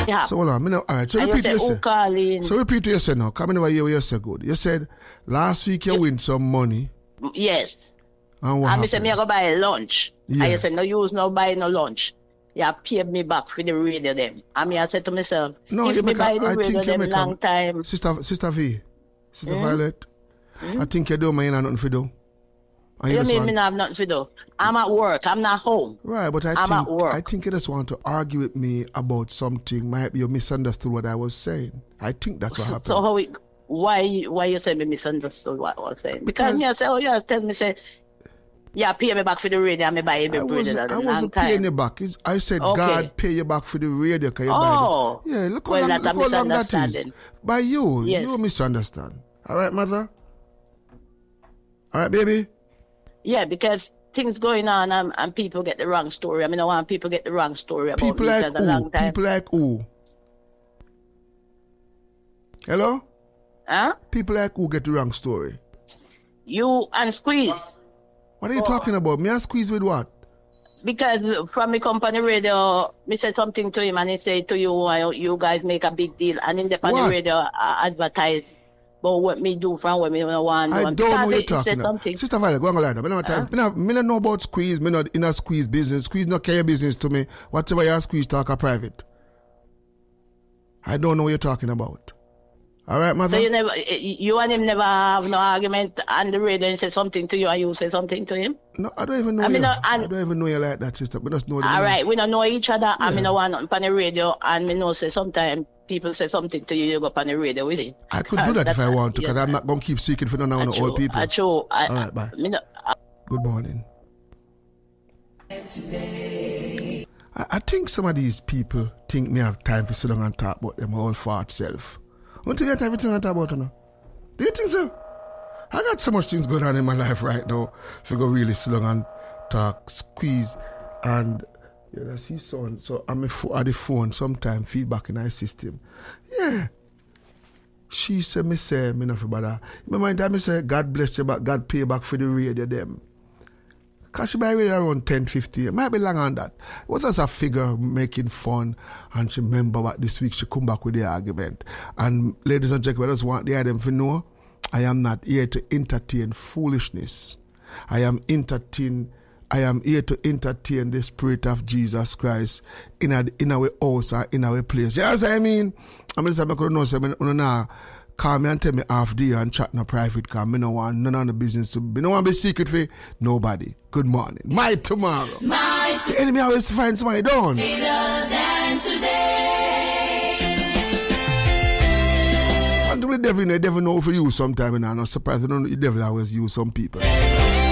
Yeah. So hold on. All right. So and repeat you what say, you who said. calling? So repeat what you said now. Come in over here what you said good. You said last week you win some money. Yes. And what And I happened? said, me I go buy lunch. Yeah. And you said, no use, no buy no lunch. You paid me back for the radio them. And me I said to myself, No, if you me make buy the I radio think you them make long time. Sister V. Sister Violet. I think you don't mind nothing for do. And You just mean want- me not have nothing to do? I'm at work. I'm not home. Right, but I'm at work. I think you just want to argue with me about something. Might you misunderstood what I was saying. I think that's what happened. So why you say me misunderstood what I was saying? Because me I say, tell me say, yeah, pay me back for the radio and me buy every radio. I wasn't paying you back. I said Okay. God pay you back for the radio. Can you Oh. buy yeah, look Well, how long, that's a look how long that is. misunderstanding. By you. Yes. You misunderstand. All right, mother? All right, baby? Yeah, because things going on and people get the wrong story. I mean, I want people get the wrong story about People me like because a long who? time. People like who? Hello? Huh? People like who get the wrong story? You and Squeeze. What are you talking about? Me and Squeeze with what? Because from the company radio, me said something to him and he said to you, you guys make a big deal. And in the What? company radio advertise about what me do from what me want. I don't know what you're talking about. Something. Sister Violet, go on line. I don't know about Squeeze. Me not in a Squeeze business. Squeeze not care business to me. Whatever you Squeeze talk are private. I don't know what you're talking about. All right, mother? So you and him never have no argument on the radio and say something to you and you say something to him? No, I don't even know you. I don't even know you like that, sister. We just know All right, we don't know each other and me no want nothing on the radio and me know say sometimes people say something to you, you go on the radio with it. I could do that if I want to because I'm not going to keep seeking for none of the old people. True. All right, bye. Good morning. I think some of these people think me have time to sit down and talk about them whole fart self. Don't think I have time to sit down and talk about them now. Do you think so? I got so much things going on in my life right now. If you go really sit down and talk, Squeeze, and yeah, that's his son. So I'm at the phone sometime, feedback in our system. Yeah. She said, me not for bother. Remember time me say, God bless you, but God pay back for the radio them. Because she buy radio around 10-50. It might be longer than that. It was just a figure making fun. And she remember what this week she come back with the argument. And ladies and gentlemen, I just want the them to know, I am not here to entertain foolishness. I am here to entertain the Spirit of Jesus Christ in our house or in our place. You know what I mean? I mean, I could know, so call me and tell me half the year and chat in a private car. I don't want none of the business to be. I don't want to be secret for nobody. Good morning. My tomorrow. The enemy always finds my dawn. Later than today. And the devil know for you sometime, and I'm not surprised the devil always use some people.